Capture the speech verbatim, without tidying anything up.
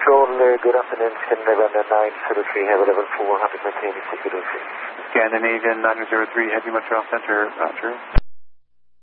Control, uh, good afternoon, Scandinavian nine zero three, have a level four, one hundred maintain, zero three. Scandinavian nine zero three, Heavy Montreal Center, Roger.